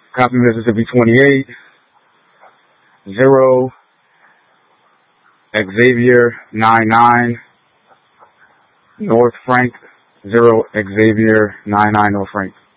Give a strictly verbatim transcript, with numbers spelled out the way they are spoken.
Copy Mississippi twenty-eight, zero, Xavier nine nine, North Frank, zero, Xavier nine nine, North Frank.